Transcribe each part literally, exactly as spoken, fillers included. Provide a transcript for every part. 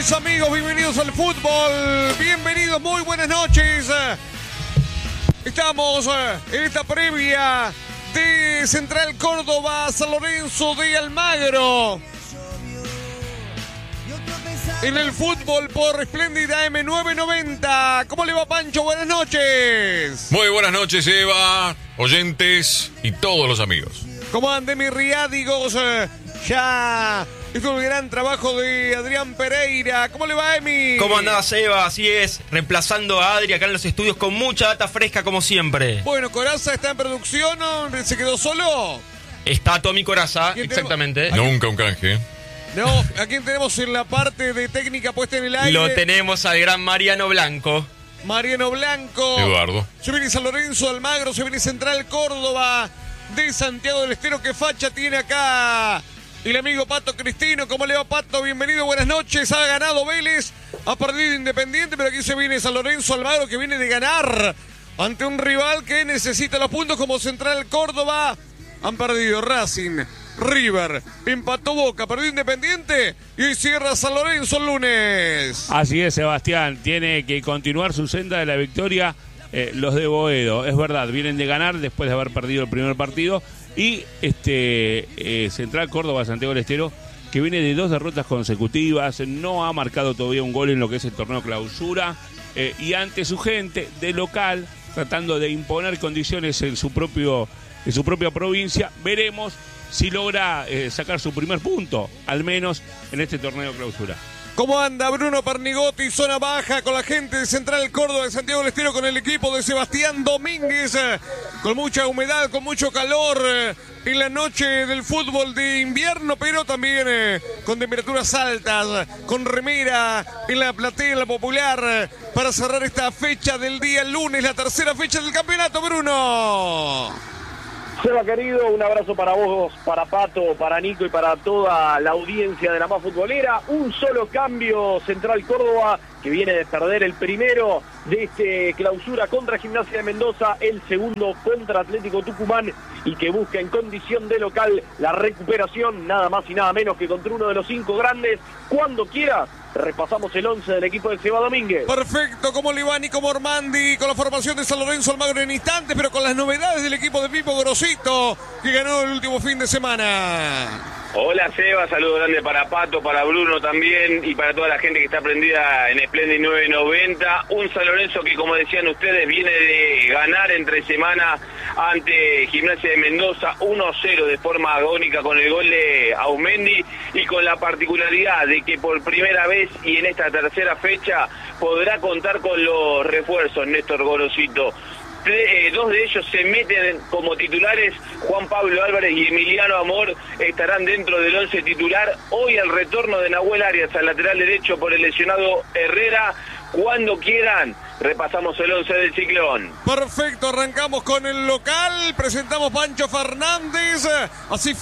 Mis amigos, bienvenidos al fútbol, bienvenidos, muy buenas noches. Estamos en esta previa de Central Córdoba, San Lorenzo de Almagro. En el fútbol por Espléndida M novecientos noventa. ¿Cómo le va, Pancho? Buenas noches. Muy buenas noches, Eva, oyentes y todos los amigos. ¿Cómo ande, mi riádigos? Ya hizo el gran trabajo de Adrián Pereira. ¿Cómo le va, Emi? ¿Cómo andás, Eva? Así es, reemplazando a Adri acá en los estudios con mucha data fresca como siempre. Bueno, Coraza está en producción, ¿no? ¿Se quedó solo? Está Tommy Coraza, exactamente. Tenemos? Nunca un canje. No, ¿a quién tenemos en la parte de técnica puesta en el aire? Lo tenemos al gran Mariano Blanco. Mariano Blanco. Eduardo. Se viene San Lorenzo, Almagro, se viene Central Córdoba de Santiago del Estero. ¿Qué facha tiene acá el amigo Pato Cristino? ¿Cómo le va, Pato? Bienvenido, buenas noches. Ha ganado Vélez, ha perdido Independiente, pero aquí se viene San Lorenzo, Almagro, que viene de ganar ante un rival que necesita los puntos como Central Córdoba. Han perdido Racing, River, empató Boca, perdió Independiente y hoy cierra San Lorenzo el lunes. Así es, Sebastián, tiene que continuar su senda de la victoria eh, los de Boedo. Es verdad, vienen de ganar después de haber perdido el primer partido. Y este eh, Central Córdoba, Santiago del Estero, que viene de dos derrotas consecutivas, no ha marcado todavía un gol en lo que es el torneo clausura, eh, y ante su gente de local, tratando de imponer condiciones en su propio en su propia provincia. Veremos si logra eh, sacar su primer punto, al menos en este torneo clausura. ¿Cómo anda Bruno Pernigotti, zona baja, con la gente de Central Córdoba de Santiago del Estero, con el equipo de Sebastián Domínguez, eh, con mucha humedad, con mucho calor, eh, en la noche del fútbol de invierno, pero también eh, con temperaturas altas, con remera en la platea, en la popular, eh, para cerrar esta fecha del día lunes, la tercera fecha del campeonato, Bruno? Seba, querido, un abrazo para vos, para Pato, para Nico y para toda la audiencia de la más futbolera. Un solo cambio, Central Córdoba, que viene de perder el primero de este clausura contra Gimnasia de Mendoza, el segundo contra Atlético Tucumán, y que busca en condición de local la recuperación, nada más y nada menos que contra uno de los cinco grandes. Cuando quieras, repasamos el once del equipo de Seba Domínguez. Perfecto, como le va Nico Mormandi, con la formación de San Lorenzo Almagro en instantes, pero con las novedades del equipo de Pipo Grosito, que ganó el último fin de semana. Hola, Seba, saludo grande para Pato, para Bruno también y para toda la gente que está prendida en Splendid novecientos noventa. Un San Lorenzo que, como decían ustedes, viene de ganar entre semana ante Gimnasia de Mendoza uno cero de forma agónica con el gol de Aumendi, y con la particularidad de que por primera vez y en esta tercera fecha podrá contar con los refuerzos Néstor Gorosito. Eh, dos de ellos se meten como titulares. Juan Pablo Álvarez y Emiliano Amor estarán dentro del once titular. Hoy el retorno de Nahuel Arias al lateral derecho por el lesionado Herrera. Cuando quieran, repasamos el once del Ciclón. Perfecto, arrancamos con el local. Presentamos Pancho Fernández. Así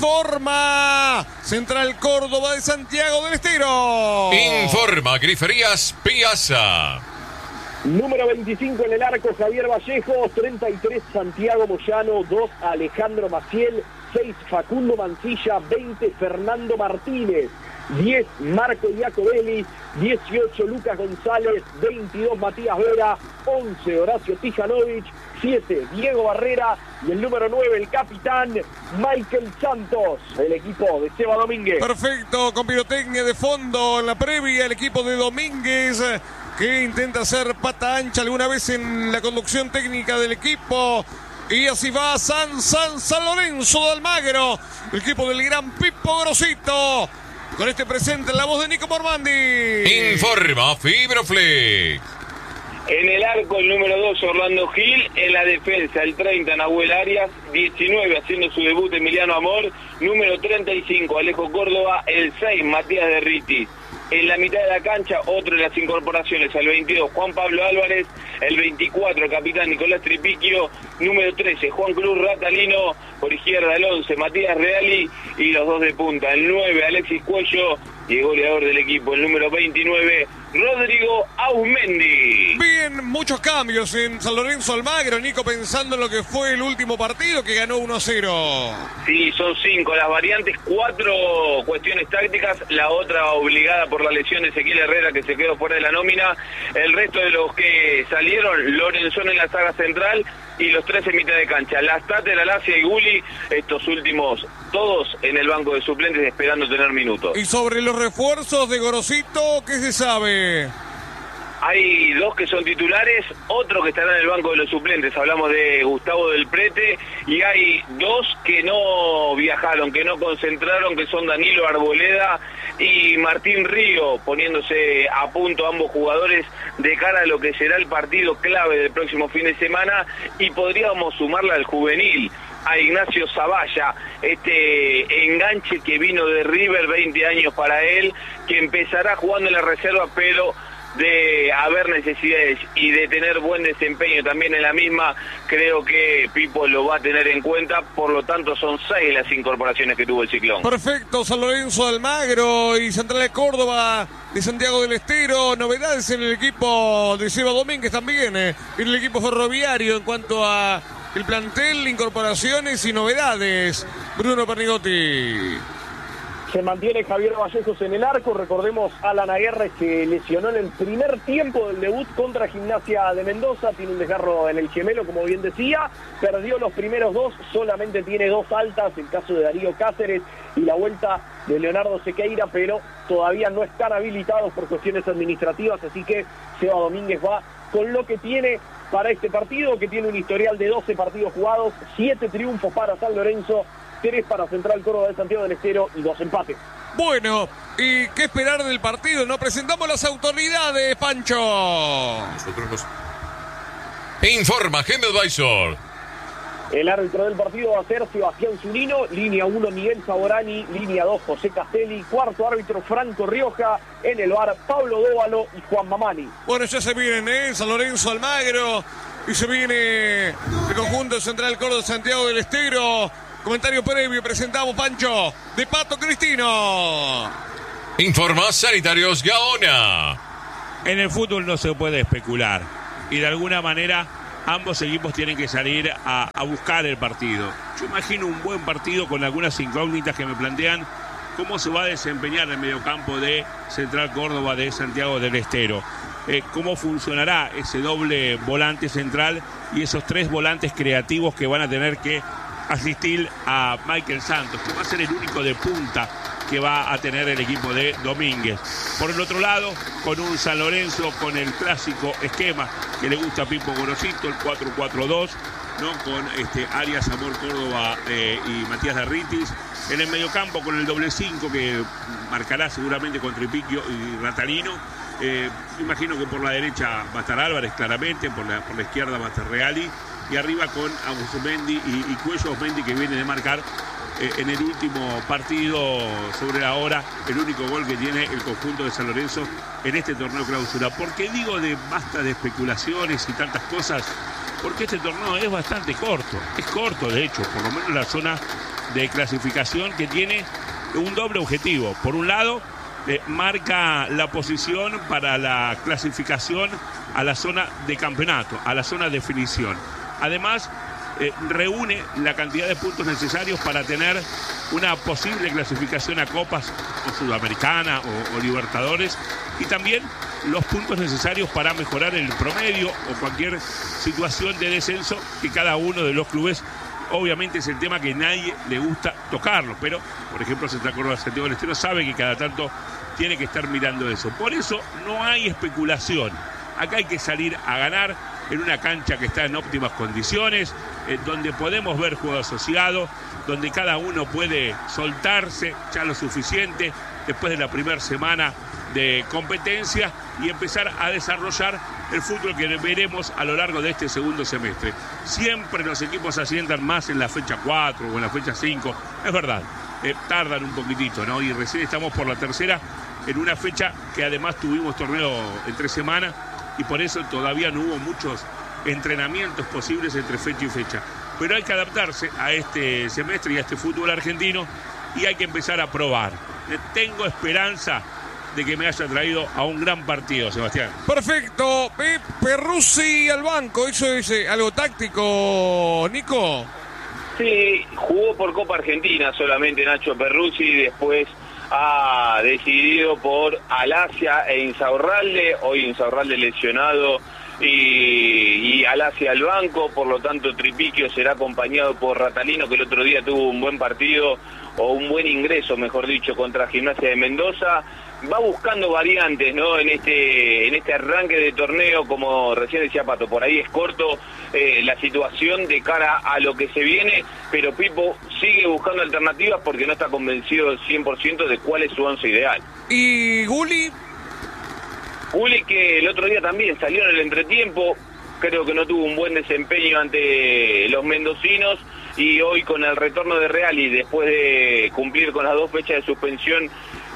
forma Central Córdoba de Santiago del Estero. Informa Griferías Piazza. Número veinticinco en el arco, Javier Vallejo. Treinta y tres, Santiago Moyano. Dos, Alejandro Maciel. Seis, Facundo Mancilla. Veinte, Fernando Martínez. diez, Marco Iacobelli. dieciocho, Lucas González. veintidós, Matías Vera. once, Horacio Tijanovic. siete, Diego Barrera. Y el número nueve, el capitán Michael Santos, el equipo de Seba Domínguez. Perfecto, con pirotecnia de fondo en la previa, el equipo de Domínguez, que intenta hacer pata ancha alguna vez en la conducción técnica del equipo. Y así va San, San, San Lorenzo de Almagro, el equipo del gran Pipo Grosito, con este presente en la voz de Nico Mormandi. Informa Fibroflex. En el arco el número dos, Orlando Gil. En la defensa el treinta, Nahuel Arias. diecinueve, haciendo su debut, Emiliano Amor. Número treinta y cinco, Alejo Córdoba. El seis, Matías Derriti. En la mitad de la cancha, otro de las incorporaciones, al veintidós, Juan Pablo Álvarez. El veinticuatro, el capitán Nicolás Tripiquio. Número trece, Juan Cruz Ratalino. Por izquierda el once, Matías Reali. Y los dos de punta, el nueve, Alexis Cuello. y el goleador del equipo, el número veintinueve, Rodrigo Ausmendi. Bien, muchos cambios en San Lorenzo Almagro, Nico, pensando en lo que fue el último partido que ganó uno a cero. Sí, son cinco las variantes, cuatro cuestiones tácticas, la otra obligada por la lesión de Ezequiel Herrera, que se quedó fuera de la nómina. El resto de los que salieron, Lorenzón en la saga central y los tres en mitad de cancha. Lastate, Lalacia y Guli, estos últimos todos en el banco de suplentes esperando tener minutos. Y sobre los refuerzos de Gorosito, ¿qué se sabe? Hay dos que son titulares, otro que estará en el banco de los suplentes. Hablamos de Gustavo del Prete, y hay dos que no viajaron, que no concentraron, que son Danilo Arboleda y Martín Río, poniéndose a punto ambos jugadores de cara a lo que será el partido clave del próximo fin de semana. Y podríamos sumarle al juvenil, a Ignacio Zavalla, este enganche que vino de River, veinte años para él, que empezará jugando en la reserva, pero de haber necesidades y de tener buen desempeño también en la misma, creo que Pipo lo va a tener en cuenta. Por lo tanto, son seis las incorporaciones que tuvo el Ciclón. Perfecto. San Lorenzo Almagro y Central de Córdoba de Santiago del Estero, novedades en el equipo de Seba Domínguez también, eh, en el equipo ferroviario en cuanto a el plantel, incorporaciones y novedades. Bruno Pernigotti. Se mantiene Javier Vallejos en el arco. Recordemos a Alan Aguirre, que lesionó en el primer tiempo del debut contra Gimnasia de Mendoza. Tiene un desgarro en el gemelo, como bien decía. Perdió los primeros dos, solamente tiene dos altas, el caso de Darío Cáceres y la vuelta de Leonardo Sequeira, pero todavía no están habilitados por cuestiones administrativas. Así que Seba Domínguez va con lo que tiene para este partido, que tiene un historial de doce partidos jugados, siete triunfos para San Lorenzo, tres para Central Córdoba de Santiago del Estero y dos empates. Bueno, ¿y qué esperar del partido? Nos presentamos las autoridades, Pancho. Nosotros nos... Informa Game Advisor. El árbitro del partido va a ser Sebastián Zunino, línea uno Miguel Saborani, línea dos José Castelli, cuarto árbitro Franco Rioja, en el V A R Pablo Dóvalo y Juan Mamani. Bueno, ya se vienen, ¿eh? San Lorenzo Almagro, y se viene el conjunto Central Córdoba Santiago del Estero. Comentario previo, presentamos, Pancho, de Pato Cristino. Informa Sanitarios Gaona. En el fútbol no se puede especular, y de alguna manera ambos equipos tienen que salir a, a buscar el partido. Yo imagino un buen partido con algunas incógnitas que me plantean cómo se va a desempeñar el mediocampo de Central Córdoba de Santiago del Estero. Eh, cómo funcionará ese doble volante central y esos tres volantes creativos que van a tener que asistir a Michael Santos, que va a ser el único de punta que va a tener el equipo de Domínguez. Por el otro lado, con un San Lorenzo con el clásico esquema que le gusta a Pipo Gorosito, el cuatro cuatro dos, ¿no? Con este Arias, Amor Córdoba eh, y Matías Darritis. En el mediocampo con el doble cinco que marcará seguramente con Tripiquio y Ratarino. Eh, imagino que por la derecha va a estar Álvarez claramente, por la, por la izquierda va a estar Reali, y arriba con Ausmendi y, y Cuello. Ausmendi, que viene de marcar eh, en el último partido sobre la hora el único gol que tiene el conjunto de San Lorenzo en este torneo clausura. ¿Por qué digo de basta de especulaciones y tantas cosas? Porque este torneo es bastante corto, es corto de hecho, por lo menos la zona de clasificación, que tiene un doble objetivo. Por un lado, eh, marca la posición para la clasificación a la zona de campeonato, a la zona de definición. Además, eh, reúne la cantidad de puntos necesarios para tener una posible clasificación a Copas o Sudamericana o, o Libertadores, y también los puntos necesarios para mejorar el promedio o cualquier situación de descenso que cada uno de los clubes. Obviamente es el tema que nadie le gusta tocarlo, pero por ejemplo Central Córdoba Santiago del Estero sabe que cada tanto tiene que estar mirando eso. Por eso no hay especulación. Acá hay que salir a ganar en una cancha que está en óptimas condiciones, eh, donde podemos ver juego asociado, donde cada uno puede soltarse ya lo suficiente después de la primera semana de competencia y empezar a desarrollar el fútbol que veremos a lo largo de este segundo semestre. Siempre los equipos asientan más en la fecha cuatro o en la fecha cinco, es verdad, eh, tardan un poquitito, ¿no? Y recién estamos por la tercera, en una fecha que además tuvimos torneo en tres semanas, y por eso todavía no hubo muchos entrenamientos posibles entre fecha y fecha. Pero hay que adaptarse a este semestre y a este fútbol argentino, y hay que empezar a probar. tengo esperanza de que me haya traído a un gran partido, Sebastián. Perfecto. Eh, Perruzzi al banco. ¿Eso es eh, algo táctico, Nico? Sí, jugó por Copa Argentina solamente Nacho Perruzzi, después ha decidido por Alasia e Insaurralde, hoy Insaurralde lesionado y, y Alasia al banco, por lo tanto Tripiquio será acompañado por Ratalino, que el otro día tuvo un buen partido, o un buen ingreso, mejor dicho, contra Gimnasia de Mendoza. Va buscando variantes, ¿no? En este en este arranque de torneo, como recién decía Pato, por ahí es corto eh, la situación de cara a lo que se viene, pero Pipo sigue buscando alternativas porque no está convencido cien por ciento de cuál es su once ideal. ¿Y Guli? Guli, que el otro día también salió en el entretiempo, creo que no tuvo un buen desempeño ante los mendocinos, y hoy con el retorno de Real y después de cumplir con las dos fechas de suspensión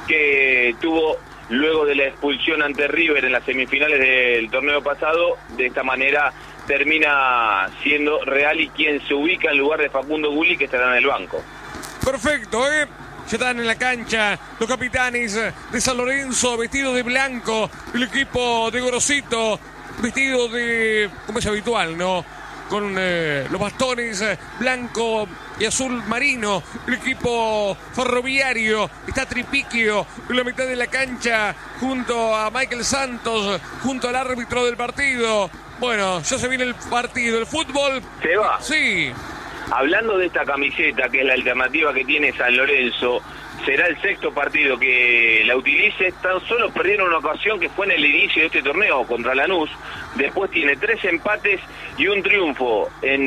que tuvo luego de la expulsión ante River en las semifinales del torneo pasado, de esta manera termina siendo Real y quien se ubica en lugar de Facundo Guli, que estará en el banco. Perfecto, ¿eh? Ya están en la cancha los capitanes de San Lorenzo, vestidos de blanco, el equipo de Gorosito, vestido de, como es habitual, ¿no? Con eh, los bastones eh, blanco y azul marino, el equipo ferroviario. Está Tripiquio en la mitad de la cancha junto a Michael Santos, junto al árbitro del partido. Bueno, ya se viene el partido, el fútbol. ¿Se va? Sí. Hablando de esta camiseta, que es la alternativa que tiene San Lorenzo, será el sexto partido que la utilice. Tan solo perdieron una ocasión que fue en el inicio de este torneo contra Lanús. Después tiene tres empates y un triunfo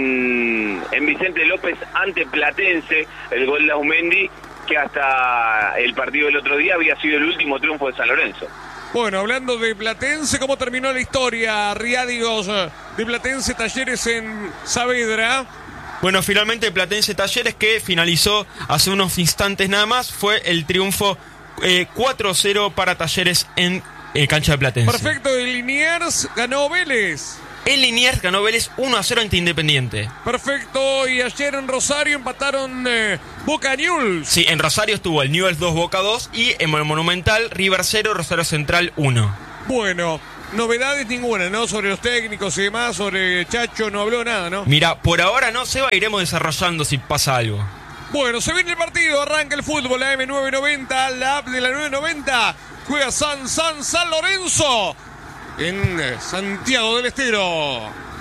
en, en Vicente López ante Platense, el gol de Aumendi, que hasta el partido del otro día había sido el último triunfo de San Lorenzo. Bueno, hablando de Platense, ¿cómo terminó la historia, Riadigos, de Platense Talleres en Saavedra? Bueno, finalmente Platense Talleres, que finalizó hace unos instantes nada más, fue el triunfo eh, cuatro cero para Talleres en eh, cancha de Platense. Perfecto, el Liniers ganó Vélez. El Liniers ganó Vélez uno a cero ante Independiente. Perfecto, y ayer en Rosario empataron eh, Boca Newell's. Sí, en Rosario estuvo el Newell's dos, Boca dos, y en el Monumental River cero, Rosario Central uno. Bueno, novedades ninguna, ¿no? Sobre los técnicos y demás, sobre Chacho no habló nada, ¿no? Mira, por ahora no, Seba, iremos desarrollando si pasa algo. Bueno, se viene el partido, arranca el fútbol, la M nueve noventa, la app de la nueve noventa, juega San San San Lorenzo en eh, Santiago del Estero.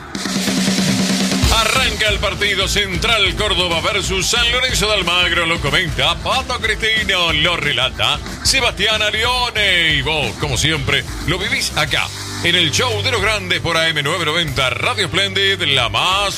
Arranca el partido Central Córdoba versus San Lorenzo de Almagro. Lo comenta Pato Cristino, lo relata Sebastián Alione. Y vos, como siempre, lo vivís acá, en el show de los grandes por A M nueve noventa Radio Splendid, la más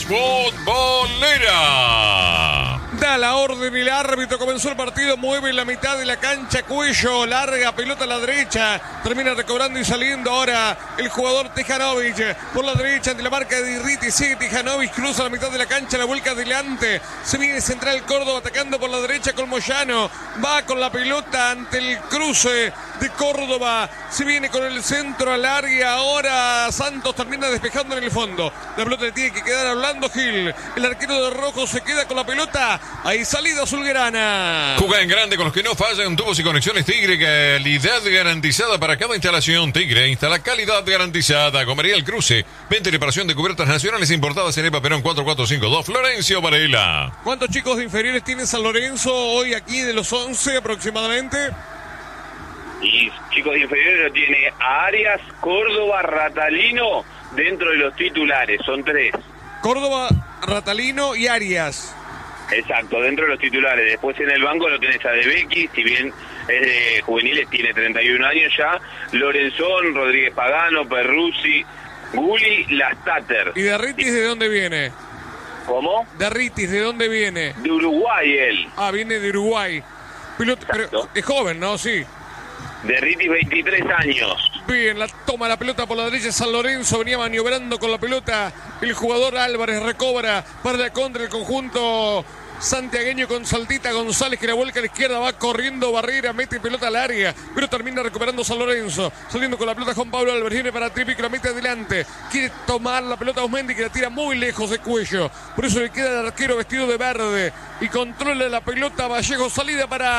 futbolera. Da la orden el árbitro, comenzó el partido, mueve en la mitad de la cancha, Cuello, larga, pelota a la derecha, termina recobrando y saliendo ahora el jugador Tejanovic, por la derecha ante la marca de Irriti, sigue Tejanovic, cruza la mitad de la cancha, la vuelca adelante, se viene Central Córdoba atacando por la derecha con Moyano, va con la pelota ante el cruce de Córdoba, se viene con el centro al área, ahora Santos termina despejando en el fondo, la pelota le tiene que quedar a Orlando Gil, el arquero de rojo se queda con la pelota. Ahí salida azulgrana. Juega en grande con los que no fallan. Tubos y conexiones Tigre. Calidad garantizada para cada instalación. Tigre instala calidad garantizada. Comería el Cruce. Venta y reparación de cubiertas nacionales importadas en Epa Perón cuatro cuatro cinco dos. Florencio Varela. ¿Cuántos chicos de inferiores tiene San Lorenzo hoy aquí de los once aproximadamente? Y chicos de inferiores lo tiene a Arias, Córdoba, Ratalino dentro de los titulares. Son tres. Córdoba, Ratalino y Arias. Exacto, dentro de los titulares. Después en el banco lo tenés a De Becchi, si bien es de juveniles, tiene treinta y un años ya. Lorenzón, Rodríguez Pagano, Perruzzi, Guli, Lastater. ¿Y Derritis de dónde viene? ¿Cómo? Derritis, ¿de dónde viene? De Uruguay él. Ah, viene de Uruguay. Pilota, pero es joven, ¿no? Sí. Derritis, veintitrés años. Bien, la toma la pelota por la derecha San Lorenzo, venía maniobrando con la pelota el jugador Álvarez, recobra para la contra el conjunto santiagueño con Saltita González, que la vuelca a la izquierda, va corriendo Barrera, mete pelota al área, pero termina recuperando San Lorenzo, saliendo con la pelota Juan Pablo Álvarez, viene para Tripi, que la mete adelante, quiere tomar la pelota Osmendi, que la tira muy lejos de Cuello, por eso le queda el arquero vestido de verde y controla la pelota Vallejo, salida para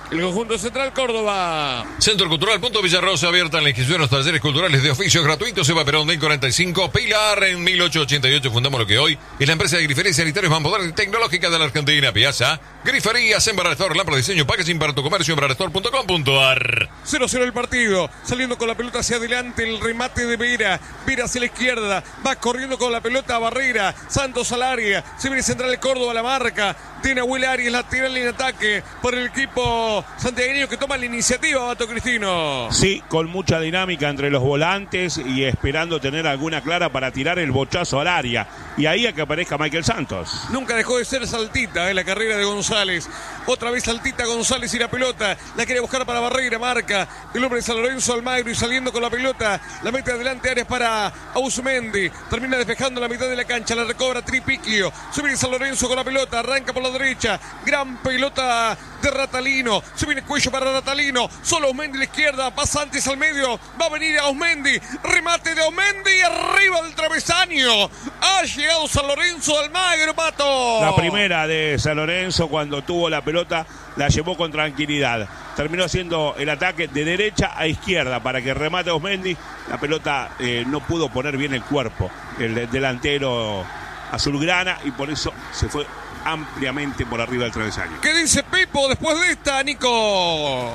el conjunto Central Córdoba. Centro Cultural Punto Villarrosa, abierta en la inscripción a los talleres culturales de oficios gratuitos. Eva Perón, D cuarenta y cinco, Pilar, en mil ochocientos ochenta y ocho. Fundamos lo que hoy es la empresa de griferías sanitarios más moderna y tecnológica de la Argentina. Piazza, griferías, Embarastor, lámpara de diseño, packaging para tu comercio, embarastor punto com punto ar. cero cero el partido, saliendo con la pelota hacia adelante, el remate de Vera, Vera hacia la izquierda, va corriendo con la pelota a Barrera, Santos al área, se viene Central Córdoba, la marca, tiene Abuel Arias, lateral en ataque por el equipo santiagueño que toma la iniciativa, Bato Cristino. Sí, con mucha dinámica entre los volantes y esperando tener alguna clara para tirar el bochazo al área. Y ahí a que aparezca Michael Santos. Nunca dejó de ser saltita en eh, la carrera de González. Otra vez saltita González y la pelota. La quiere buscar para Barreira, marca el hombre de San Lorenzo Almagro y saliendo con la pelota. La mete adelante Arias para Ausmendi. Termina despejando la mitad de la cancha. La recobra Tripiquio. Se viene San Lorenzo con la pelota. Arranca por la derecha. Gran pelota de Ratalino. Se viene Cuello para Ratalino. Solo Ausmendi a la izquierda. Pasa antes al medio. Va a venir Ausmendi. Remate de Ausmendi. Arriba del travesaño. Ha llegado San Lorenzo de Almagro, Pato. La primera de San Lorenzo cuando tuvo la pelota la llevó con tranquilidad. Terminó haciendo el ataque de derecha a izquierda para que remate Ausmendi. La pelota eh, no pudo poner bien el cuerpo el delantero azulgrana y por eso se fue ampliamente por arriba del travesaño. ¿Qué dice Pepo después de esta, Nico?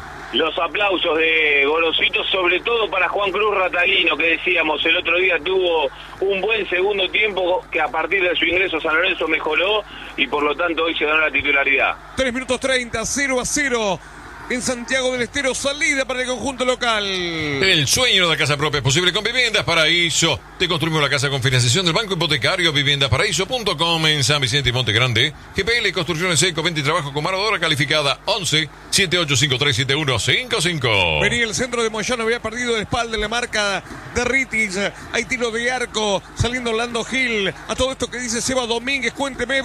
Los aplausos de Gorosito, sobre todo para Juan Cruz Ratalino, que decíamos, el otro día tuvo un buen segundo tiempo que a partir de su ingreso a San Lorenzo mejoró y por lo tanto hoy se ganó la titularidad. tres minutos treinta, cero a cero en Santiago del Estero, salida para el conjunto local. El sueño de la casa propia es posible con Viviendas Paraíso. Te construimos la casa con financiación del Banco Hipotecario, viviendas paraíso punto com en San Vicente y Monte Grande. G P L Construcciones Eco, venta y trabajo con mano de obra calificada. Once, siete ocho cinco tres, siete uno cinco cinco. Venía el centro de Moyano, había perdido de espalda en la marca de Ritis. Hay tiro de arco, saliendo Orlando Gil. A todo esto que dice Seba Domínguez, cuénteme,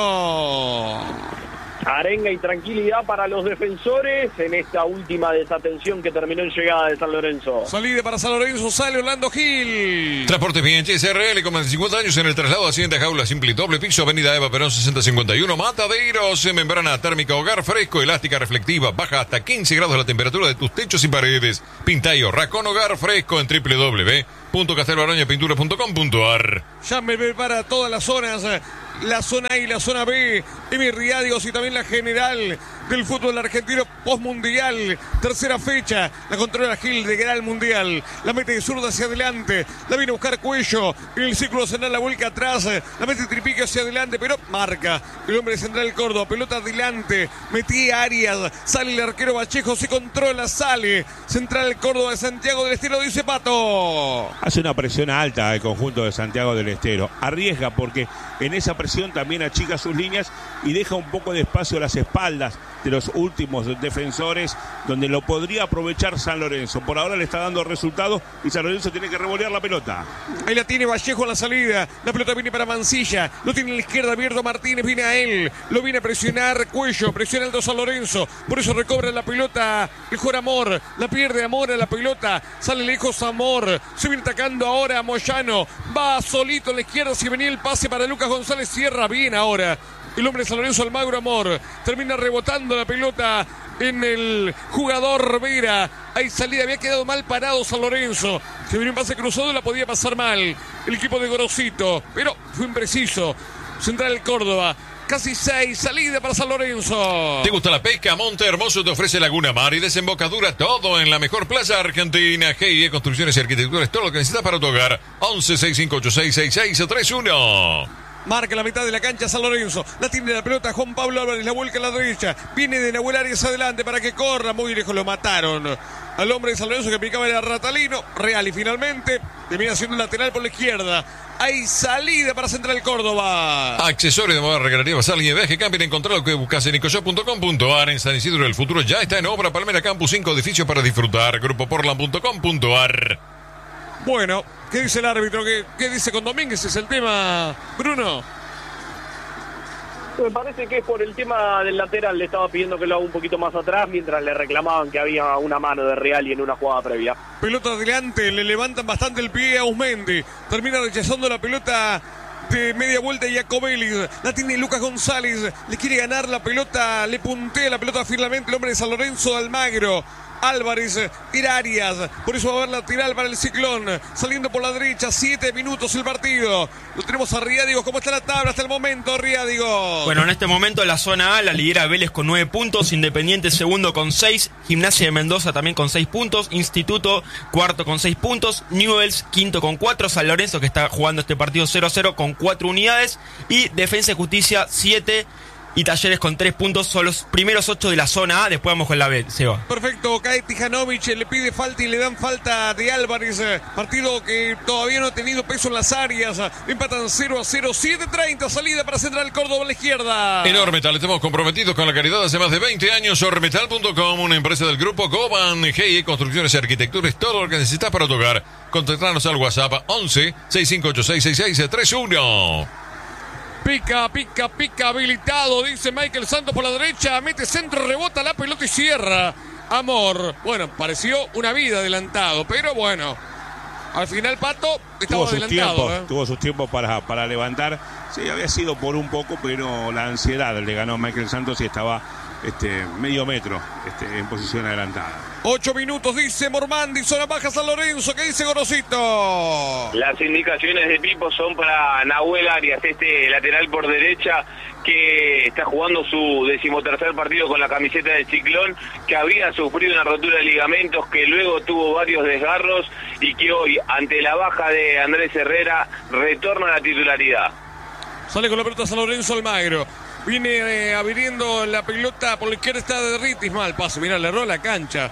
Bruno. Arenga y tranquilidad para los defensores en esta última desatención que terminó en llegada de San Lorenzo. Salida para San Lorenzo, sale Orlando Gil. Transportes B H S R L con más de cincuenta años en el traslado de Hacienda Jaula Simple y Doble Piso, Avenida Eva Perón sesenta cincuenta y uno, Mataderos, membrana térmica hogar fresco, elástica reflectiva, baja hasta quince grados la temperatura de tus techos y paredes. Pinta y ahorra con hogar fresco en doble u doble u doble u punto castelbaraña pintura punto com punto ar. Llame para todas las zonas, la zona A y la zona B, Emi Riadios y también la general del fútbol argentino postmundial. Tercera fecha, la controla Gil de Gran Mundial. La mete de zurda hacia adelante, la viene a buscar Cuello. En el círculo central la vuelca atrás, la mete Tripique hacia adelante, pero marca el hombre de Central Córdoba. Pelota adelante, metía Arias, sale el arquero Vallejo, se controla, sale. Central Córdoba de Santiago del Estero, dice Pato. Hace una presión alta el conjunto de Santiago del Estero. Arriesga porque en esa presión también achica sus líneas y deja un poco de espacio a las espaldas de los últimos defensores, donde lo podría aprovechar San Lorenzo. Por ahora le está dando resultados y San Lorenzo tiene que revolear la pelota. Ahí la tiene Vallejo en la salida. La pelota viene para Mancilla. Lo tiene a la izquierda abierto Martínez. Viene a él. Lo viene a presionar Cuello. Presiona alto San Lorenzo. Por eso recobra la pelota el jugador Amor. La pierde Amor a la pelota. Sale lejos Amor. Se viene atacando ahora a Moyano. Va solito a la izquierda. Si venía el pase para Lucas González. Cierra bien ahora el hombre de San Lorenzo, Almagro Amor. Termina rebotando la pelota en el jugador Vera. Hay salida, había quedado mal parado San Lorenzo. Si venía un pase cruzado la podía pasar mal el equipo de Gorosito, pero fue impreciso. Central Córdoba, casi seis, salida para San Lorenzo. ¿Te gusta la pesca? Monte Hermoso te ofrece Laguna Mar y desembocadura, todo en la mejor playa argentina. G I E Construcciones y Arquitecturas, todo lo que necesitas para tu hogar. Once, seis cinco ocho seis, seis seis tres uno. Marca la mitad de la cancha San Lorenzo. La tiene la pelota Juan Pablo Álvarez. La vuelca a la derecha. Viene de Nahuel Arias adelante para que corra. Muy lejos lo mataron al hombre de San Lorenzo que aplicaba el Ratalino. Real y finalmente termina siendo un lateral por la izquierda. Hay salida para Central Córdoba. Accesorios de moda recreativa, sal y viaje, camping. Encontrá lo que buscas en ecoshop punto com punto ar. En San Isidro del Futuro ya está en obra. Palmera Campus, cinco edificios para disfrutar. grupo portland punto com punto ar. Bueno, ¿qué dice el árbitro? ¿Qué, qué dice con Domínguez? Es el tema, Bruno. Me parece que es por el tema del lateral. Le estaba pidiendo que lo haga un poquito más atrás mientras le reclamaban que había una mano de Real y en una jugada previa. Pelota adelante, le levantan bastante el pie a Ausmendi. Termina rechazando la pelota de media vuelta Jacobelli, la tiene Lucas González, le quiere ganar la pelota, le puntea la pelota finalmente el hombre de San Lorenzo de Almagro. Álvarez, era Arias, por eso va a haber lateral para el Ciclón, saliendo por la derecha, siete minutos el partido. Lo tenemos a Riádigo. ¿Cómo está la tabla hasta el momento, Riádigo? Bueno, en este momento en la zona A la lidera Vélez con nueve puntos, Independiente segundo con seis, Gimnasia de Mendoza también con seis puntos, Instituto cuarto con seis puntos, Newell's quinto con cuatro, San Lorenzo que está jugando este partido cero a cero con cuatro unidades y Defensa y Justicia siete y Talleres con tres puntos. Son los primeros ocho de la zona A. Después vamos con la B, Seba. Perfecto, cae Tijanovic, le pide falta y le dan falta de Álvarez. Partido que todavía no ha tenido peso en las áreas. Empatan cero a cero, siete treinta, salida para Central Córdoba a la izquierda. En Ormetal estamos comprometidos con la caridad hace más de veinte años. Ormetal punto com, una empresa del grupo Goban, G I, Construcciones y Arquitectura, es todo lo que necesitas para tu hogar. Contactanos al WhatsApp once, sesenta y cinco ochenta y seis, sesenta y seis treinta y uno. Pica, pica, pica, habilitado, dice Michael Santos por la derecha, mete centro, rebota la pelota y cierra. Amor, bueno, pareció una vida adelantado, pero bueno, al final Pato estaba tuvo sus adelantado. Tiempos, ¿eh? Tuvo sus tiempos para, para levantar, sí, había sido por un poco, pero la ansiedad le ganó a Michael Santos y estaba este, medio metro este, en posición adelantada. Ocho minutos, dice Mormandi, zona baja San Lorenzo, ¿qué dice Gorosito? Las indicaciones de Pipo son para Nahuel Arias, este lateral por derecha que está jugando su decimotercer partido con la camiseta del Ciclón, que había sufrido una rotura de ligamentos, que luego tuvo varios desgarros y que hoy, ante la baja de Andrés Herrera, retorna a la titularidad. Sale con la pelota San Lorenzo Almagro. Viene eh, abriendo la pelota por la izquierda, está de Ritis, mal paso, mirá, le erró la cancha.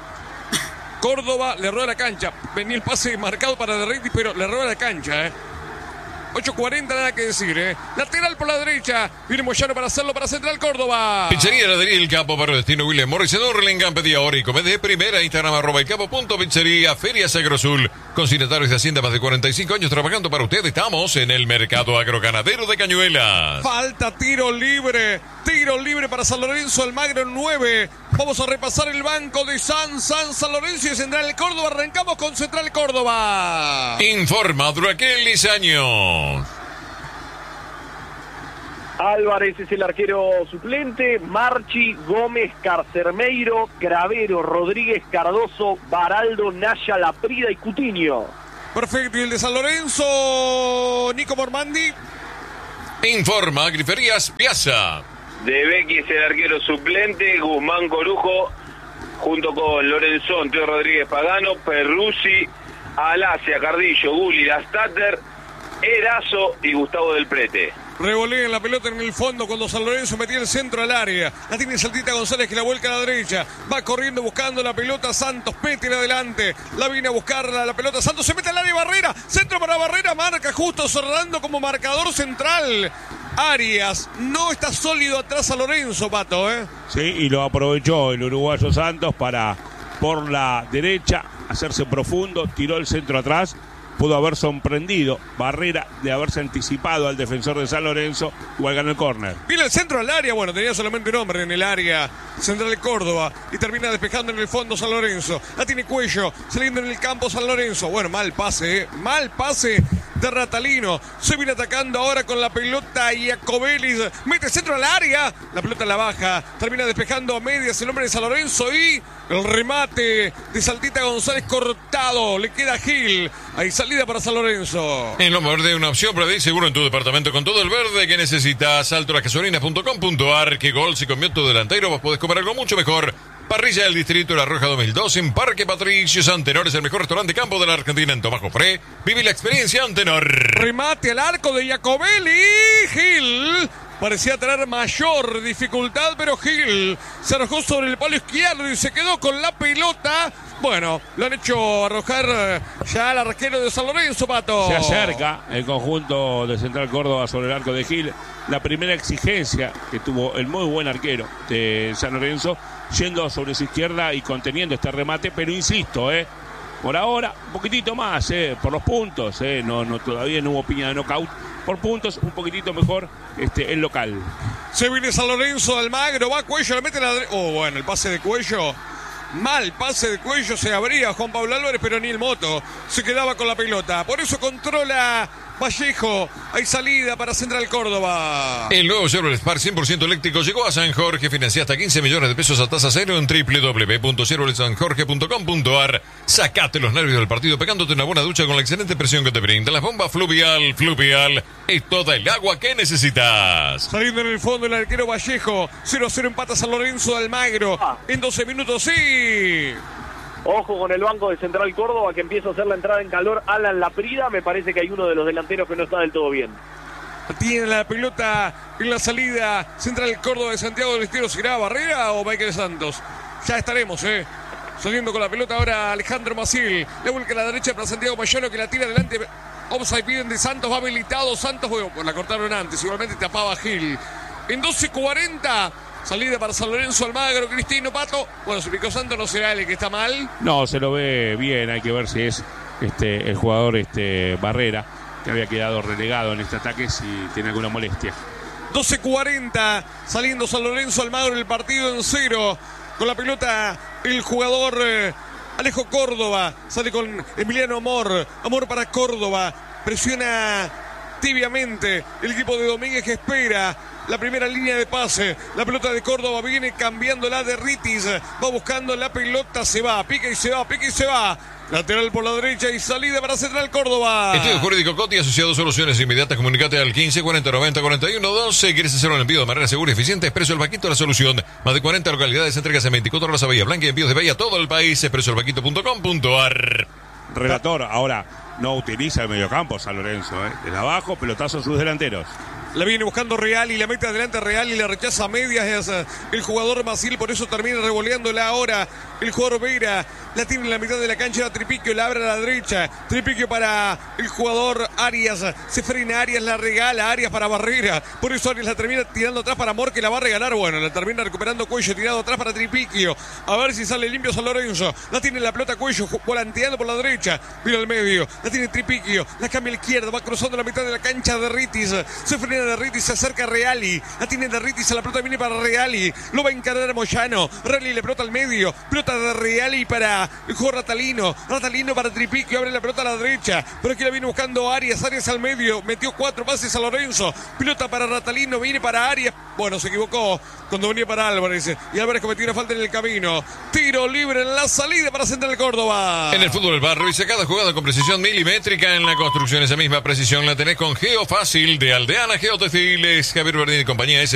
Córdoba le erró la cancha. Venía el pase marcado para Derritis, pero le erró la cancha, eh. ocho cuarenta, nada que decir, eh. Lateral por la derecha. Viene Moyano para hacerlo para Central Córdoba. Pizzería Heladería El Capo, para destino William Morris, en Orlingan, pedía hora y come de primera. Instagram arroba el capo punto pizzería. Ferias Agrosul. Consignatarios de Hacienda, más de cuarenta y cinco años trabajando para usted. Estamos en el mercado agroganadero de Cañuelas. Falta tiro libre. Tiro libre para San Lorenzo Almagro nueve. Vamos a repasar el banco de San San San Lorenzo y de Central Córdoba. Arrancamos con Central Córdoba. Informa Duraquel Lizaño. Álvarez es el arquero suplente, Marchi, Gómez, Carcermeiro, Gravero, Rodríguez, Cardoso, Baraldo, Naya, Laprida y Cutiño. Perfecto, y el de San Lorenzo, Nico Mormandi. Informa Griferías Piazza. De Becky es el arquero suplente, Guzmán Corujo, junto con Lorenzón, Teo Rodríguez Pagano, Perruzzi, Alacia, Cardillo, Gulli, Lastater, Erazo y Gustavo del Prete. Revolea la pelota en el fondo cuando San Lorenzo metía el centro al área. La tiene Saltita González que la vuelca a la derecha. Va corriendo buscando la pelota Santos. Pete adelante. La viene a buscarla la pelota. Santos se mete al área Barrera. Centro para Barrera. Marca justo cerrando como marcador central. Arias no está sólido atrás a Lorenzo, Pato, ¿eh? Sí, y lo aprovechó el uruguayo Santos para por la derecha hacerse profundo. Tiró el centro atrás. Pudo haber sorprendido Barrera de haberse anticipado al defensor de San Lorenzo, igual ganó el córner. Viene el centro al área, bueno, tenía solamente un hombre en el área central de Córdoba y termina despejando en el fondo San Lorenzo. La tiene Cuello, saliendo en el campo San Lorenzo. Bueno, mal pase, ¿eh? Mal pase de Ratalino. Se viene atacando ahora con la pelota Iacobelis. Mete centro al área, la pelota la baja, termina despejando a medias el hombre de San Lorenzo y el remate de Saltita González cortado. Le queda Gil. Hay salida para San Lorenzo. En Loma Verde, una opción para seguro en tu departamento con todo el verde que necesitas. alto las gasolinas punto com punto ar. Que gol, si comió tu delantero, vos podés comer algo mucho mejor. Parrilla del Distrito La Roja dos mil dos en Parque Patricios. Antenor es el mejor restaurante campo de la Argentina en Tomás Jofré. Vive la experiencia Antenor. Remate al arco de Jacobelli. Gil parecía tener mayor dificultad, pero Gil se arrojó sobre el palo izquierdo y se quedó con la pelota. Bueno, lo han hecho arrojar ya al arquero de San Lorenzo, Pato. Se acerca el conjunto de Central Córdoba sobre el arco de Gil. La primera exigencia que tuvo el muy buen arquero de San Lorenzo, yendo sobre su izquierda y conteniendo este remate, pero insisto, eh, por ahora, un poquitito más, eh, por los puntos, eh, no, no, todavía no hubo piña de knockout, por puntos, un poquitito mejor este, el local. Se viene San Lorenzo, Almagro, va Cuello, le mete la... Oh, bueno, el pase de Cuello... Mal pase de Cuello, se abría Juan Pablo Álvarez, pero ni el moto se quedaba con la pelota. Por eso controla Vallejo. Hay salida para Central Córdoba. El nuevo Chevrolet Spark cien por ciento eléctrico llegó a San Jorge. Financia hasta quince millones de pesos a tasa cero en doble u doble u doble u punto chevrolet san jorge punto com punto a r. Sacate los nervios del partido pegándote una buena ducha con la excelente presión que te brinda la bomba Fluvial. Fluvial es toda el agua que necesitas. Saliendo en el fondo el arquero Vallejo. cero a cero empata San Lorenzo de Almagro. En doce minutos, sí. Ojo con el banco de Central Córdoba que empieza a hacer la entrada en calor. Alan Laprida, me parece que hay uno de los delanteros que no está del todo bien. Tiene la pelota en la salida Central Córdoba de Santiago del Estero. ¿Será Barrera o Michael Santos? Ya estaremos, eh. Saliendo con la pelota ahora Alejandro Maciel. Le vuelca a la derecha para Santiago Mayano que la tira adelante. Offside piden de Santos, va habilitado. Santos, bueno, pues la cortaron antes. Igualmente tapaba Gil. En doce cuarenta, salida para San Lorenzo Almagro. Cristino Pato. Bueno, si Pico Santos no será el que está mal. No, se lo ve bien. Hay que ver si es este el jugador este Barrera, que había quedado relegado en este ataque, si tiene alguna molestia. doce cuarenta, saliendo San Lorenzo Almagro, el partido en cero. Con la pelota el jugador eh, Alejo Córdoba. Sale con Emiliano Amor. Amor para Córdoba. Presiona tibiamente el equipo de Domínguez que espera la primera línea de pase. La pelota de Córdoba viene cambiándola de Ritis. Va buscando la pelota. Se va. Pica y se va. Pica y se va. Lateral por la derecha y salida para Central Córdoba. Estudio Jurídico Coti, asociado Soluciones Inmediatas. Comunicate al quince cuarenta noventa cuarenta y uno doce. ¿Quieres hacerlo en envío de manera segura y eficiente? Expreso El Vaquito, la solución. Más de cuarenta localidades, entregas en veinticuatro horas a Bahía Blanca y envíos de Bahía a todo el país. expreso el vaquito punto com punto a r. Relator, ahora no utiliza el mediocampo San Lorenzo, ¿eh? Desde abajo, pelotazo a sus delanteros. La viene buscando Real y la mete adelante Real y la rechaza a medias. Es uh, el jugador Maciel, por eso termina revoleándola ahora. El jugador Vera la tiene en la mitad de la cancha. Tripiquio la abre a la derecha. Tripiquio para el jugador Arias. Se frena Arias, la regala Arias para Barrera. Por eso Arias la termina tirando atrás para Amor, que la va a regalar. Bueno, la termina recuperando Cuello, tirado atrás para Tripiquio. A ver si sale limpio San Lorenzo. La tiene la pelota Cuello, volanteando por la derecha. Mira al medio. La tiene Tripiquio. La cambia a la izquierda. Va cruzando la mitad de la cancha de Ritis. Se frena de Ritis, se acerca Reali, la tiene de Ritis, la pelota viene para Reali, lo va a encarar a Moyano, Reali le pelota al medio, pelota de Reali para el juego Ratalino, Ratalino para Tripiquio, abre la pelota a la derecha, pero aquí la viene buscando Arias, Arias al medio, metió cuatro pases a Lorenzo, pelota para Ratalino, viene para Arias, bueno, se equivocó cuando venía para Álvarez, y Álvarez cometió una falta en el camino, tiro libre en la salida para Central Córdoba. En el fútbol del barrio y cada jugada con precisión milimétrica. En la construcción esa misma precisión la tenés con Geofácil de Aldeana Geotextiles. Javier Bardini y compañía.